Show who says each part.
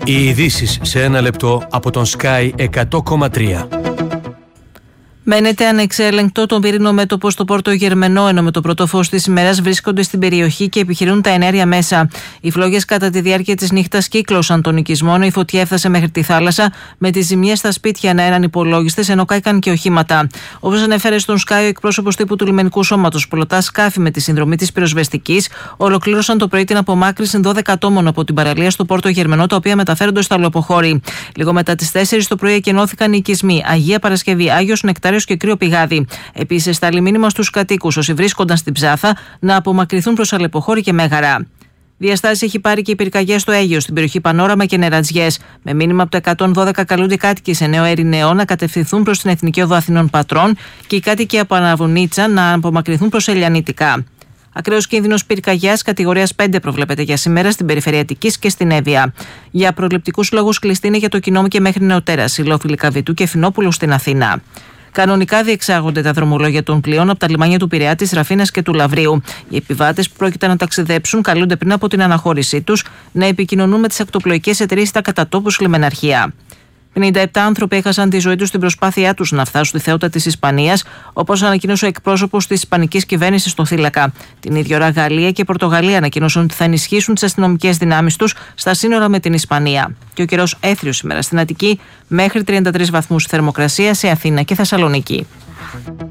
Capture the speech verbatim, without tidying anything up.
Speaker 1: Οι ειδήσεις σε ένα λεπτό από τον Sky εκατό κόμμα τρία.
Speaker 2: Μένεται ανεξέλεγκτο το πυρηνό μέτωπο στο Πόρτο Γερμενό, ενώ με το πρώτο φως της ημέρας βρίσκονται στην περιοχή και επιχειρούν τα ενέργεια μέσα. Οι φλόγες κατά τη διάρκεια της νύχτας κύκλωσαν τον οικισμό, ενώ η φωτιά έφτασε μέχρι τη θάλασσα, με τις ζημιές στα σπίτια να είναι ανυπολόγιστες, ενώ κάηκαν και οχήματα. Όπως ανέφερε στον Sky ο εκπρόσωπος τύπου του λιμενικού σώματος, πλωτά σκάφη με τη συνδρομή της πυροσβεστικής ολοκλήρωσαν το πρωί την απομάκρυνση δώδεκα ατόμων από την παραλία στο Πόρτο Γερμενό, τα οποία μεταφέρονται στο αλοποχώρι. Λίγο μετά τις τέσσερις το πρωί εκενώθηκαν οι οικισμοί Αγία Παρασκευή, Άγιος Νεκτάριος και Κρύο Πηγάδι. Επίσης, στάλει μήνυμα στους κατοίκους όσοι βρίσκονταν στην Ψάθα να απομακρυνθούν προς Αλεποχώρη και Μέγαρα. Διαστάσεις έχει πάρει και η πυρκαγιά στο Αίγαιο, στην περιοχή Πανόραμα και Νερατζιές. Με μήνυμα από το εκατόν δώδεκα καλούνται οι κάτοικοι σε Νέο Ερηνεό να κατευθυνθούν προς την Εθνική Οδό Αθηνών Πατρών και οι κάτοικοι από Αναβουνίτσα να απομακρυνθούν προς Ελιανίτικα. Ακραίος κίνδυνος πυρκαγιάς κατηγορίας πέντε προβλέπεται για σήμερα στην περιφέρεια Αττικής και στην Εύβοια. Για προληπτικούς λόγους κλειστή είναι για το κοινό και μέχρι νεοτέρας, Σιλόφυλλη Καβιτού και Φινόπουλου στην Αθήνα. Κανονικά διεξάγονται τα δρομολόγια των πλοίων από τα λιμάνια του Πειραιά, της Ραφίνας και του Λαβρίου. Οι επιβάτες που πρόκειται να ταξιδέψουν καλούνται πριν από την αναχώρησή τους να επικοινωνούν με τις ακτοπλοϊκές εταιρείες στα κατατόπους λιμεναρχεία. πενήντα επτά άνθρωποι έχασαν τη ζωή τους στην προσπάθειά τους να φτάσουν στη Θέοτα της Ισπανίας, όπως ανακοίνωσε ο εκπρόσωπος της Ισπανικής κυβέρνησης στο Θύλακα. Την ίδια ώρα, Γαλλία και Πορτογαλία ανακοίνωσαν ότι θα ενισχύσουν τις αστυνομικές δυνάμεις τους στα σύνορα με την Ισπανία. Και ο καιρός έθριος σήμερα στην Αττική, μέχρι τριάντα τρεις βαθμούς θερμοκρασία σε Αθήνα και Θεσσαλονίκη.